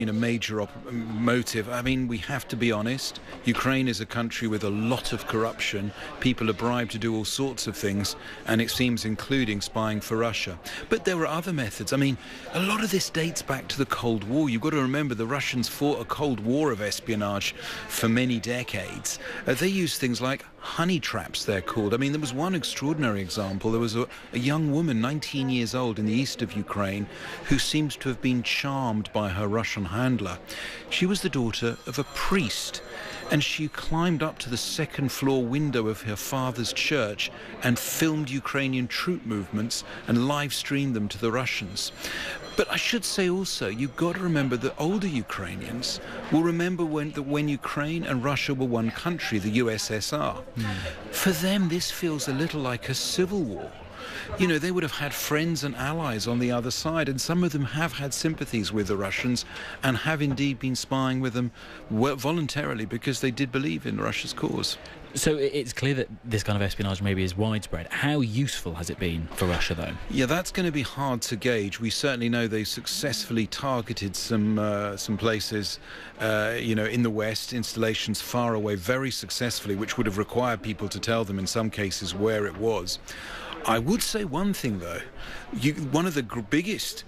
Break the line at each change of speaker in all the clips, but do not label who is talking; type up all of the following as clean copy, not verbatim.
a major motive. I mean, we have to be honest. Ukraine is a country with a lot of corruption. People are bribed to do all sorts of things, and it seems including spying for Russia. But there are other methods. I mean, a lot of this dates back to the Cold War. You've got to remember the Russians fought a Cold War of espionage for many decades. They used things like honey traps, they're called. I mean, there was one extraordinary example. There was a young woman, 19 years old, in the east of Ukraine, who seems to have been charmed by her Russian handler. She was the daughter of a priest, and she climbed up to the second floor window of her father's church and filmed Ukrainian troop movements and live streamed them to the Russians. But I should say also, you've got to remember that older Ukrainians will remember when Ukraine and Russia were one country, the USSR. For them, this feels a little like a civil war. You know, they would have had friends and allies on the other side, and some of them have had sympathies with the Russians and have indeed been spying with them voluntarily because they did believe in Russia's cause.
So it's clear that this kind of espionage maybe is widespread. How useful has it been for Russia, though?
Yeah, that's going to be hard to gauge. We certainly know they successfully targeted some places, in the West, installations far away, very successfully, which would have required people to tell them in some cases where it was. I would say one thing, though. One of the biggest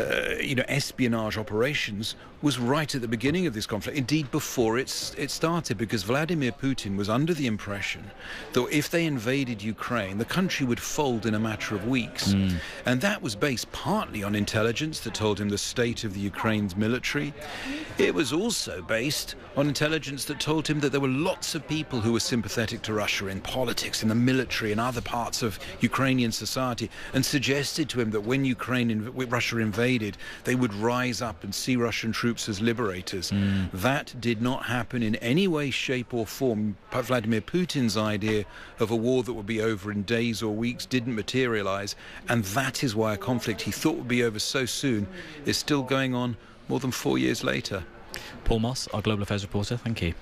espionage operations was right at the beginning of this conflict, indeed before it started, because Vladimir Putin was under the impression that if they invaded Ukraine, the country would fold in a matter of weeks. And that was based partly on intelligence that told him the state of the Ukraine's military. It was also based on intelligence that told him that there were lots of people who were sympathetic to Russia in politics, in the military, and other parts of Ukrainian society, and suggested to him that when Russia invaded, they would rise up and see Russian troops as liberators. That did not happen in any way, shape or form. Vladimir Putin's idea of a war that would be over in days or weeks didn't materialize, and that is why a conflict he thought would be over so soon is still going on more than 4 years later.
Paul Moss, our Global Affairs reporter, thank you.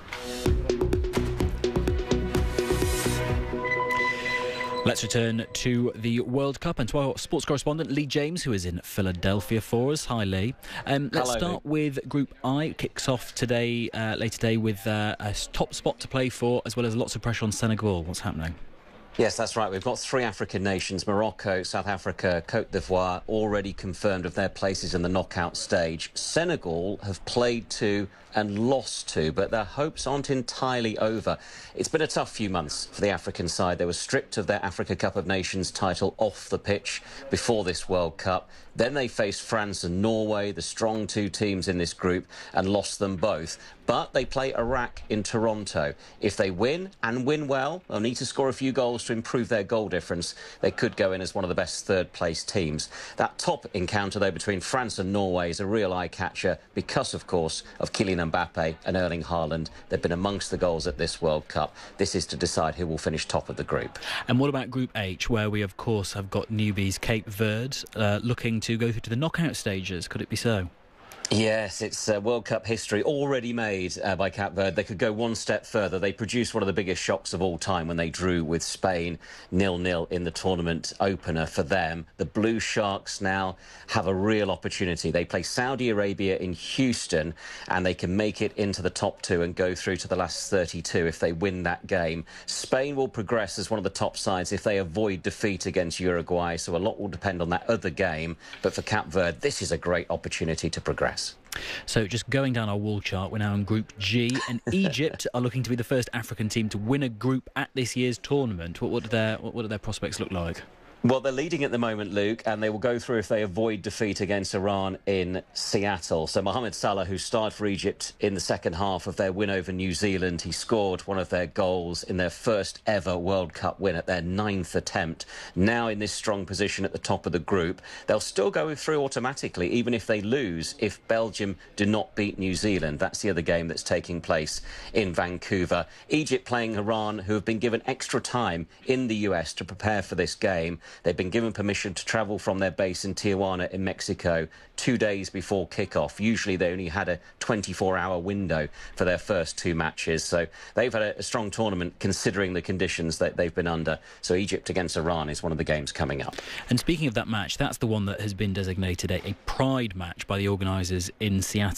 Let's return to the World Cup and to our sports correspondent Lee James, who is in Philadelphia for us. Hi, Lee. Let's start with Group I. It kicks off today, later today, with a top spot to play for, as well as lots of pressure on Senegal. What's happening?
Yes, that's right. We've got 3 African nations, Morocco, South Africa, Côte d'Ivoire, already confirmed of their places in the knockout stage. Senegal have played 2 and lost 2, but their hopes aren't entirely over. It's been a tough few months for the African side. They were stripped of their Africa Cup of Nations title off the pitch before this World Cup. Then they faced France and Norway, the strong 2 teams in this group, and lost them both. But they play Iraq in Toronto. If they win, and win well, they'll need to score a few goals to improve their goal difference. They could go in as one of the best third-place teams. That top encounter, though, between France and Norway is a real eye-catcher because, of course, of Kylian Mbappe and Erling Haaland. They've been amongst the goals at this World Cup. This is to decide who will finish top of the group.
And what about Group H, where we, of course, have got newbies Cape Verde looking to go through to the knockout stages? Could it be so?
Yes, it's World Cup history already made by Cape Verde. They could go one step further. They produced one of the biggest shocks of all time when they drew with Spain 0-0 in the tournament opener for them. The Blue Sharks now have a real opportunity. They play Saudi Arabia in Houston, and they can make it into the top 2 and go through to the last 32 if they win that game. Spain will progress as one of the top sides if they avoid defeat against Uruguay, so a lot will depend on that other game. But for Cape Verde, this is a great opportunity to progress.
So just going down our wall chart, we're now in Group G, and Egypt are looking to be the first African team to win a group at this year's tournament. What do their prospects look like?
Well, they're leading at the moment, Luke, and they will go through if they avoid defeat against Iran in Seattle. So Mohamed Salah, who starred for Egypt in the second half of their win over New Zealand, he scored one of their goals in their first ever World Cup win at their 9th attempt. Now in this strong position at the top of the group, they'll still go through automatically, even if they lose, if Belgium do not beat New Zealand. That's the other game that's taking place in Vancouver. Egypt playing Iran, who have been given extra time in the US to prepare for this game. They've been given permission to travel from their base in Tijuana in Mexico 2 days before kickoff. Usually they only had a 24-hour window for their first 2 matches. So they've had a strong tournament considering the conditions that they've been under. So Egypt against Iran is one of the games coming up.
And speaking of that match, that's the one that has been designated a pride match by the organisers in Seattle.